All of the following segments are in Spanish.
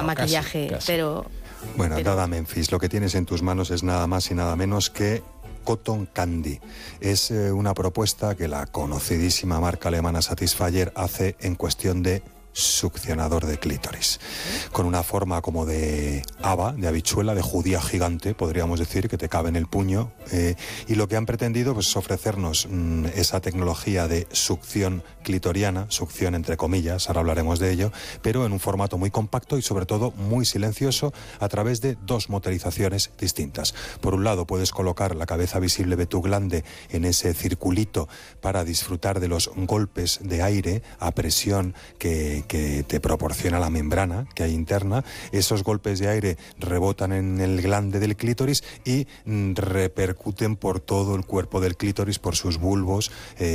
maquillaje, casi. pero... Bueno, Dada Memphis, lo que tienes en tus manos es nada más y nada menos que Cotton Candy. Es una propuesta que la conocidísima marca alemana Satisfyer hace en cuestión de succionador de clítoris, con una forma como de haba, de habichuela, de judía gigante, podríamos decir, que te cabe en el puño, y lo que han pretendido pues, es ofrecernos esa tecnología de succión clitoriana, succión entre comillas, ahora hablaremos de ello, pero en un formato muy compacto y sobre todo muy silencioso a través de dos motorizaciones distintas. Por un lado puedes colocar la cabeza visible de tu glande en ese circulito para disfrutar de los golpes de aire a presión que te proporciona la membrana que hay interna. Esos golpes de aire rebotan en el glande del clítoris y repercuten por todo el cuerpo del clítoris, por sus bulbos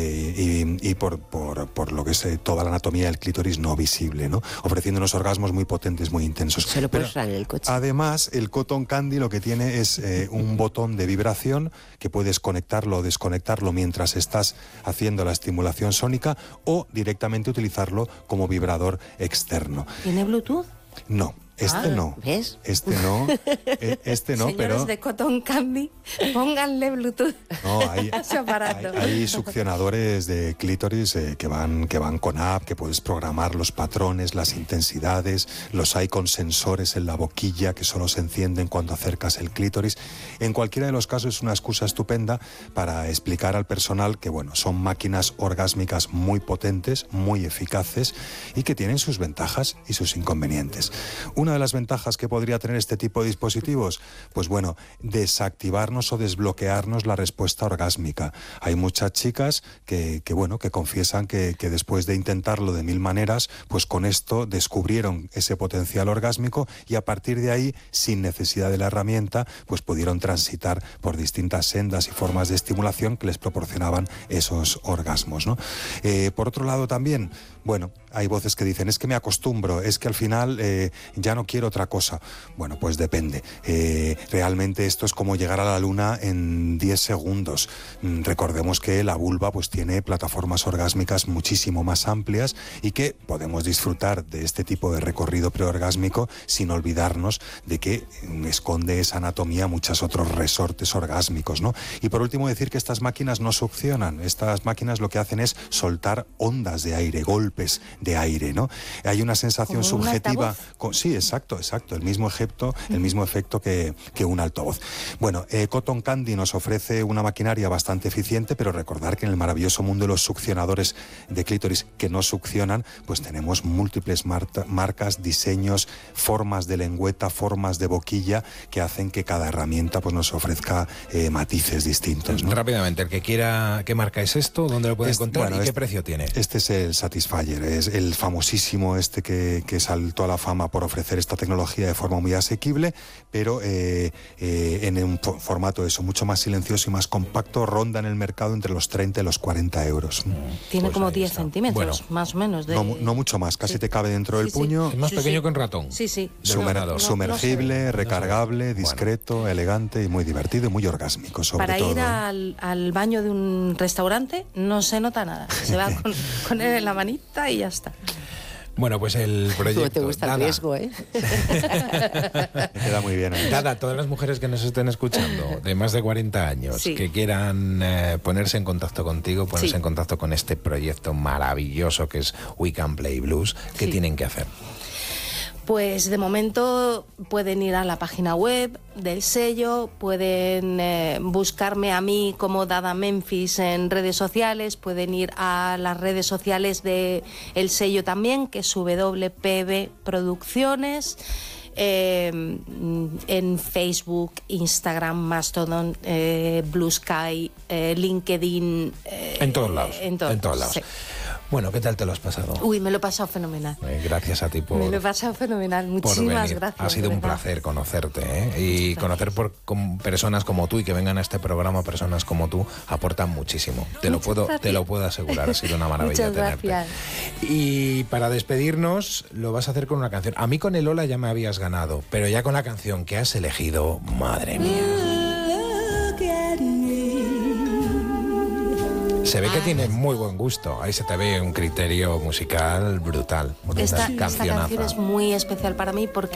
y por lo que es toda la anatomía del clítoris no visible, ¿no? Ofreciendo unos orgasmos muy potentes, muy intensos. Se lo puedes usar en el coche. Además, el Cotton Candy lo que tiene es un botón de vibración que puedes conectarlo o desconectarlo mientras estás haciendo la estimulación sónica o directamente utilizarlo como vibrador externo. ¿Tiene Bluetooth? No. No. ¿Ves? Este no, Señores pero... de Cotton Candy, pónganle Bluetooth No, a ese aparato. hay succionadores de clítoris que van con app, que puedes programar los patrones, las intensidades, los hay con sensores en la boquilla que solo se encienden cuando acercas el clítoris. En cualquiera de los casos es una excusa estupenda para explicar al personal que, bueno, son máquinas orgásmicas muy potentes, muy eficaces y que tienen sus ventajas y sus inconvenientes. Una de las ventajas que podría tener este tipo de dispositivos, pues bueno, desactivarnos o desbloquearnos la respuesta orgásmica. Hay muchas chicas que confiesan que después de intentarlo de 1000 maneras, pues con esto descubrieron ese potencial orgásmico y a partir de ahí, sin necesidad de la herramienta, pues pudieron transitar por distintas sendas y formas de estimulación que les proporcionaban esos orgasmos, ¿no? Por otro lado también, bueno, hay voces que dicen, es que me acostumbro, es que al final ya no quiero otra cosa. Bueno, pues depende. Realmente esto es como llegar a la luna en 10 segundos. Recordemos que la vulva pues tiene plataformas orgásmicas muchísimo más amplias y que podemos disfrutar de este tipo de recorrido preorgásmico sin olvidarnos de que esconde esa anatomía muchos otros resortes orgásmicos, ¿no? Y por último decir que estas máquinas no succionan. Estas máquinas lo que hacen es soltar ondas de aire, golpes de aire, ¿no? Hay una sensación subjetiva. Sí, exacto. El mismo efecto que un altavoz. Bueno, Cotton Candy nos ofrece una maquinaria bastante eficiente, pero recordar que en el maravilloso mundo de los succionadores de clítoris que no succionan, pues tenemos múltiples marcas, diseños, formas de lengüeta, formas de boquilla que hacen que cada herramienta pues nos ofrezca matices distintos, ¿no? Rápidamente, el que quiera, ¿qué marca es esto? ¿Dónde lo puede encontrar? ¿Y qué precio tiene? Este es el Satisfyer, es el famosísimo que saltó a la fama por ofrecer esta tecnología de forma muy asequible, pero en un formato mucho más silencioso y más compacto, ronda en el mercado entre los 30 y los 40 euros. Tiene pues como 10 centímetros, más o menos. No mucho más, casi te cabe dentro del puño. Es más pequeño que un ratón. Sí. Sumergible, recargable, discreto, elegante y muy divertido y muy orgásmico, sobre Para todo. Ir al baño de un restaurante no se nota nada. Se va con él en la manita y ya está. Bueno, pues el proyecto... ¿Cómo te gusta el riesgo, Me queda muy bien. Dada, todas las mujeres que nos estén escuchando, de más de 40 años, que quieran ponerse en contacto contigo, ponerse en contacto con este proyecto maravilloso que es We Can Play Blues, ¿qué tienen que hacer? Pues de momento pueden ir a la página web del sello, pueden buscarme a mí como Dada Memphis en redes sociales, pueden ir a las redes sociales del sello también, que es WPB Producciones, en Facebook, Instagram, Mastodon, Blue Sky, LinkedIn. En todos lados. En todos lados. Sí. Bueno, ¿qué tal te lo has pasado? Uy, me lo he pasado fenomenal. Gracias a ti por... Me lo he pasado fenomenal, muchísimas gracias. Ha sido un placer conocerte, y conocer con personas como tú y que vengan a este programa personas como tú aportan muchísimo. Te lo puedo asegurar, ha sido una maravilla tenerte. Y para despedirnos lo vas a hacer con una canción. A mí con el Hola ya me habías ganado, pero ya con la canción que has elegido, madre mía. Se ve que tiene muy buen gusto. Ahí se te ve un criterio musical brutal. Esta canción es muy especial para mí porque